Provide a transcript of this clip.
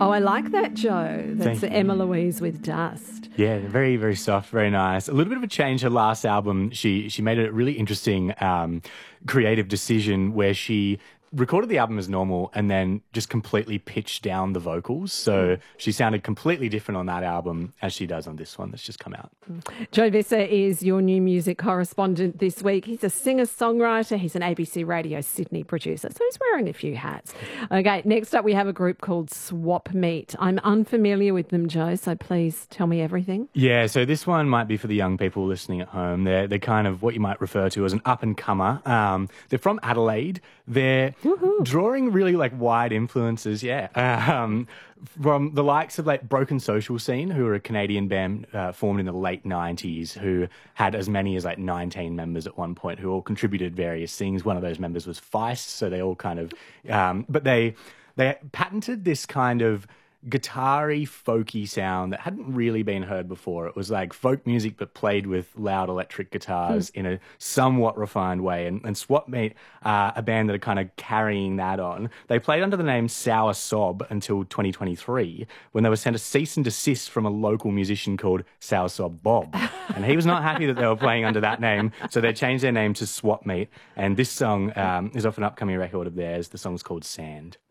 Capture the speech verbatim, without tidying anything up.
Oh, I like that, Joe. That's Thank you. Emma Louise with Dust. Yeah, very, very soft, very nice. A little bit of a change. Her last album, she she made a really interesting um, creative decision where she recorded the album as normal and then just completely pitched down the vocals. So she sounded completely different on that album as she does on this one that's just come out. Joe Visser is your new music correspondent this week. He's a singer-songwriter. He's an A B C Radio Sydney producer, so he's wearing a few hats. Okay, next up we have a group called Swap Meet. I'm unfamiliar with them, Joe, so please tell me everything. Yeah, so this one might be for the young people listening at home. They're, they're kind of what you might refer to as an up-and-comer. Um, they're from Adelaide. They're Woohoo. drawing really like wide influences, yeah, um, from the likes of like Broken Social Scene, who are a Canadian band uh, formed in the late nineties, who had as many as like nineteen members at one point, who all contributed various things. One of those members was Feist, so they all kind of, um, but they they patented this kind of guitar-y, folky sound that hadn't really been heard before. It was like folk music but played with loud electric guitars in a somewhat refined way. And, and Swap Meet, uh, a band that are kind of carrying that on, they played under the name Sour Sob until twenty twenty-three, when they were sent a cease and desist from a local musician called Sour Sob Bob. And he was not happy that they were playing under that name, so they changed their name to Swap Meet. And this song um, is off an upcoming record of theirs. The song's called Sand.